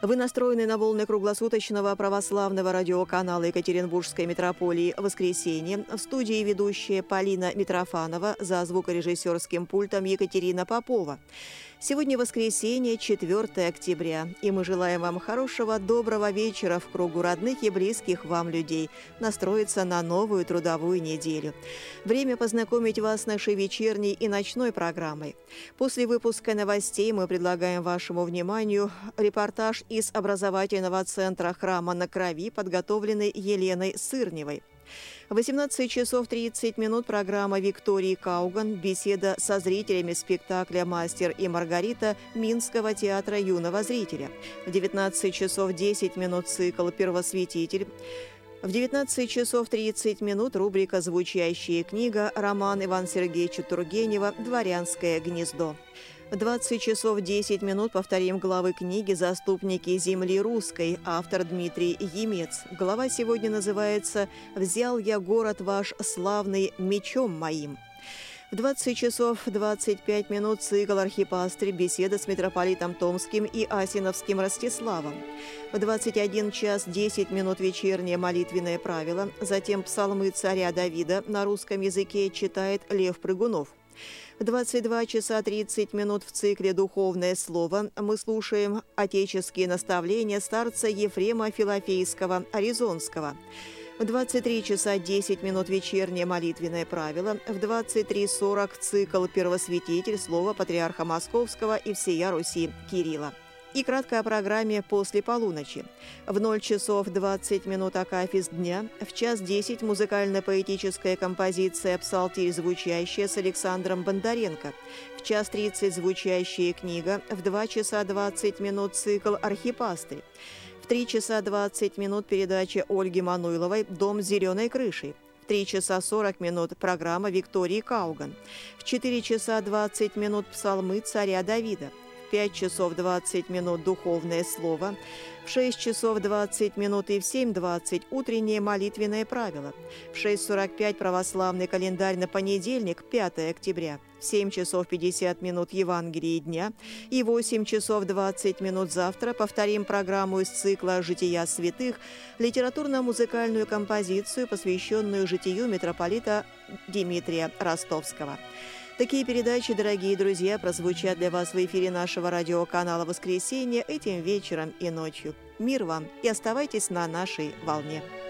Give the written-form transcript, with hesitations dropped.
Вы настроены на волны круглосуточного православного радиоканала Екатеринбургской митрополии «Воскресенье». В студии ведущая Полина Митрофанова, за звукорежиссерским пультом Екатерина Попова. Сегодня воскресенье, 4 октября, и мы желаем вам хорошего, доброго вечера в кругу родных и близких вам людей, настроиться на новую трудовую неделю. Время познакомить вас с нашей вечерней и ночной программой. После выпуска новостей мы предлагаем вашему вниманию репортаж из образовательного центра «Храма на Крови», подготовленный Еленой Сырневой. В 18 часов 30 минут программа Виктории Кауган, беседа со зрителями спектакля «Мастер и Маргарита» Минского театра юного зрителя. В 19 часов 10 минут цикл «Первосвятитель». В 19 часов 30 минут рубрика «Звучащая книга», роман Ивана Сергеевича Тургенева «Дворянское гнездо». В 20 часов 10 минут повторим главы книги «Заступники земли русской», автор Дмитрий Емец. Глава сегодня называется «Взял я город ваш славный мечом моим». В 20 часов 25 минут цикл «Архипастырь», беседа с митрополитом Томским и Асиновским Ростиславом. В 21 час 10 минут вечернее молитвенное правило, затем псалмы царя Давида на русском языке читает Лев Прыгунов. В 22 часа 30 минут в цикле «Духовное слово» мы слушаем отеческие наставления старца Ефрема Филофейского Аризонского. В 23 часа 10 минут вечернее молитвенное правило, в 23:40 цикл «Первосвятитель», слово патриарха Московского и всея Руси Кирилла. И кратко о программе после полуночи. В 0 часов 20 минут акафист дня, в 1:10 музыкально-поэтическая композиция «Псалтирь звучащая» с Александром Бондаренко, в 1:30 звучащая книга, в 2 часа 20 минут цикл «Архипастырь», в 3 часа 20 минут передача Ольги Мануйловой «Дом с зеленой крышей», в 3 часа 40 минут программа Виктории Кауган, в 4 часа 20 минут псалмы царя Давида, в 5 часов 20 минут духовное слово, в 6 часов 20 минут и в 7:20 утреннее молитвенное правило, в 6:45 православный календарь на понедельник, 5 октября, в 7 часов 50 минут Евангелие дня и 8 часов 20 минут завтра повторим программу из цикла «Жития святых», литературно-музыкальную композицию, посвященную житию митрополита Дмитрия Ростовского. Такие передачи, дорогие друзья, прозвучат для вас в эфире нашего радиоканала «Воскресенье» этим вечером и ночью. Мир вам и оставайтесь на нашей волне.